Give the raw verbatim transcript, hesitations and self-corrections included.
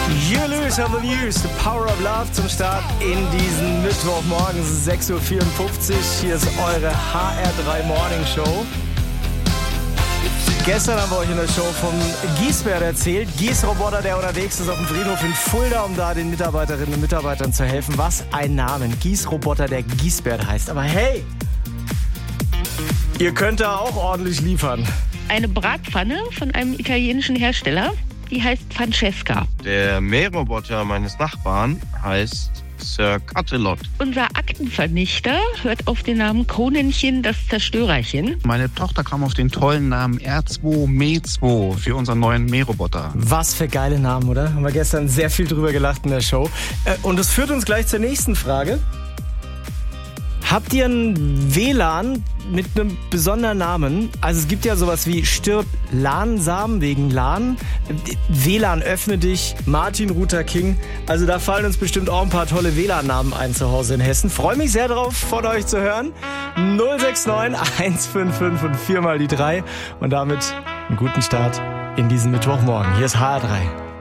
You lose on the news, the power of love zum Start in diesen Mittwochmorgen. Es ist sechs Uhr vierundfünfzig. Hier ist eure H R drei Morning Show. Gestern haben wir euch in der Show vom Gießbert erzählt. Gießroboter, der unterwegs ist auf dem Friedhof in Fulda, um da den Mitarbeiterinnen und Mitarbeitern zu helfen. Was ein Name. Gießroboter, der Gießbert heißt. Aber hey, ihr könnt da auch ordentlich liefern. Eine Bratpfanne von einem italienischen Hersteller, die heißt Francesca. Der Mähroboter meines Nachbarn heißt Sir Cuttelot. Unser Aktenvernichter hört auf den Namen Kronenchen das Zerstörerchen. Meine Tochter kam auf den tollen Namen R zwei M zwei für unseren neuen Mähroboter. Was für geile Namen, oder? Haben wir gestern sehr viel drüber gelacht in der Show. Und das führt uns gleich zur nächsten Frage. Habt ihr ein W L A N mit einem besonderen Namen? Also es gibt ja sowas wie Stirb LAN-Samen wegen LAN. W L A N öffne dich, Martin Luther King. Also da fallen uns bestimmt auch ein paar tolle W L A N-Namen ein zu Hause in Hessen. Freue mich sehr drauf, von euch zu hören. null sechs neun eins fünf fünf und vier mal die drei. Und damit einen guten Start in diesen Mittwochmorgen. Hier ist H R drei.